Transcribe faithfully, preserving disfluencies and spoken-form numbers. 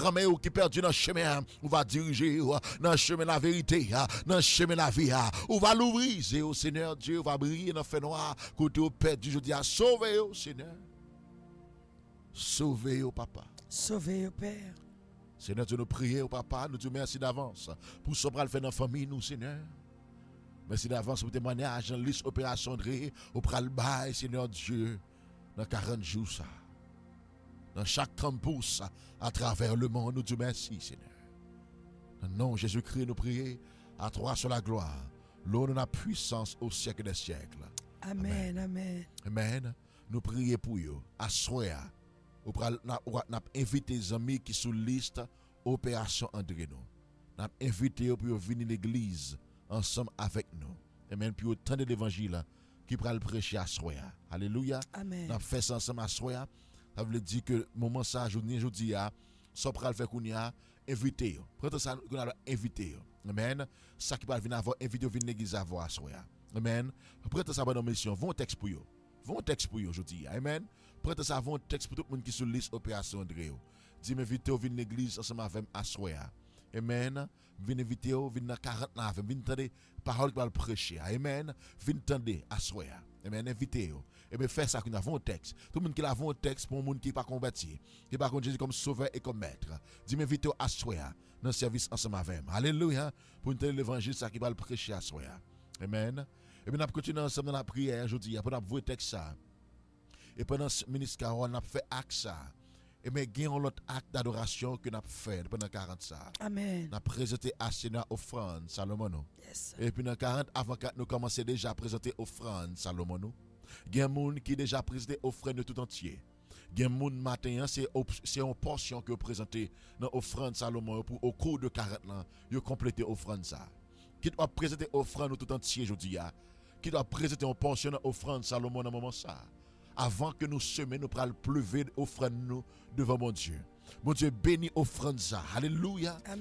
prendre qui perdu dans le chemin, on va diriger dans le chemin de la vérité, dans le chemin de la vie, on va l'ouvrir, au Seigneur Dieu, on va briller dans le feu noir, côté au perdu, je dis à sauver au Seigneur. Sauvez au papa. Sauvez au Père. Seigneur, Dieu nous prions au papa, nous te merci d'avance pour ce qu'on fait dans la famille, nous, Seigneur. Merci d'avance pour témoignage, en liste opération de au pral bail, Seigneur Dieu, dans quarante jours, ça. Dans chaque campus, à travers le monde, nous te merci, Seigneur. Dans le nom de Jésus-Christ, nous prions, à toi sur la gloire, l'honneur et la puissance au siècle des siècles. Amen, amen. Amen. Nous prions pour vous, à soir. Nous avons invité les amis qui sont sur liste Opération André. Nous avons invité pour venir à l'église ensemble avec nous. Amen. Puis autant de l'évangile qui pourra le prêcher à soi. Alléluia. Amen. Nous avons fait ça ensemble à soi. Ça veut dire que le moment ça, journée, aujourd'hui, ça pourra le faire qu'on y a invité. Prenez ça, qu'on a invité. Amen. Ça qui va venir avoir invité, venir à l'église à voir à soi. Amen. Prenez ça dans mission. Vont texte pour vous. Vont texte pour vous aujourd'hui. Amen. Prenez ça, vont texte pour tout le monde qui est sur la liste Opération André. Dis m'inviter, venir à l'église ensemble avec à soi. Amen. Venez inviter, venez dans quarante ans, venez entendre parole qui va le prêcher. Amen. Venez entendre à soi. Amen. Invitez. Et bien, faire ça qu'on a un texte. Tout le monde qui a un texte pour le monde qui n'est pas combattu, qui n'est pas contre Jésus comme sauveur et comme maître. Dis m'inviter à soi dans le service ensemble avec. Alléluia. Pour entendre l'évangile, ça qui va le prêcher à soi. Amen. Et bien, nous continuons ensemble dans la prière aujourd'hui. Après, nous avons vu texte ça. Et pendant ce ministre Carole, nous avons fait acte ça. Et bien, nous avons l'autre acte d'adoration que nous avons fait pendant quarante ça. Amen. Nous avons présenté à Seigneur offrande Salomon. Yes. Et puis dans quarante, avant que nous commencions déjà à présenter offrande Salomon. Il y a des gens qui déjà présenté offrande tout entier. Il y a des gens matin, c'est une portion que vous présentez dans offrande Salomon pour au cours de quarante ans, vous complétez offrande ça. Qui doit présenter offrande tout entier aujourd'hui, qui doit présenter une portion dans offrande Salomon dans moment ça. Avant que nous semions, nous prenons pleuver offrande nous devant mon Dieu. Mon Dieu bénit offrande ça. Alléluia.